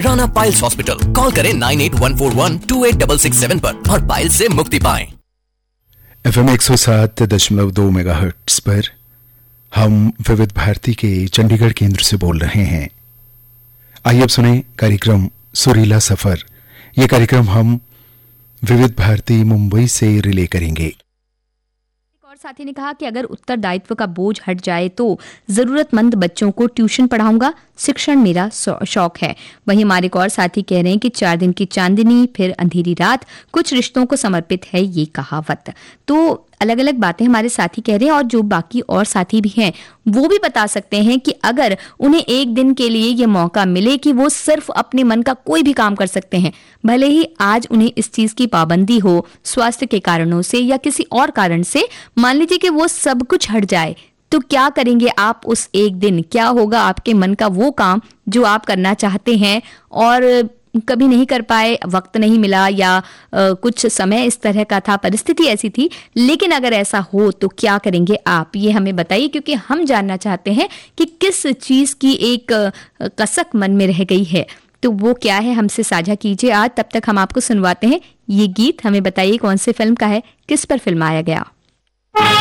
Rana piles hospital. Call करें 9814128667 पर और पाइल्स से मुक्ति पाएं। FM 107.2 मेगाहर्ट्ज पर हम विविध भारती के चंडीगढ़ केंद्र से बोल रहे हैं। आइए अब सुने कार्यक्रम सुरीला सफर। ये कार्यक्रम हम विविध भारती मुंबई से रिले करेंगे। साथी ने कहा कि अगर उत्तरदायित्व का बोझ हट जाए तो जरूरतमंद बच्चों को ट्यूशन पढ़ाऊंगा, शिक्षण मेरा शौक है। वहीं हमारे एक और साथी कह रहे हैं कि 4 दिन की चांदनी फिर अंधेरी रात, कुछ रिश्तों को समर्पित है ये कहावत। तो अलग अलग बातें हमारे साथी कह रहे हैं और जो बाकी और साथी भी हैं वो भी बता सकते हैं कि अगर उन्हें एक दिन के लिए ये मौका मिले कि वो सिर्फ अपने मन का कोई भी काम कर सकते हैं, भले ही आज उन्हें इस चीज की पाबंदी हो, स्वास्थ्य के कारणों से या किसी और कारण से, मान लीजिए कि वो सब कुछ हट जाए, तो क्या करेंगे आप उस एक दिन? क्या होगा आपके मन का वो काम जो आप करना चाहते हैं और कभी नहीं कर पाए, वक्त नहीं मिला या कुछ समय इस तरह का था, परिस्थिति ऐसी थी, लेकिन अगर ऐसा हो तो क्या करेंगे आप? ये हमें बताइए, क्योंकि हम जानना चाहते हैं कि किस चीज की एक कसक मन में रह गई है, तो वो क्या है, हमसे साझा कीजिए आज। तब तक हम आपको सुनवाते हैं ये गीत। हमें बताइए कौन से फिल्म का है, किस पर फिल्माया गया।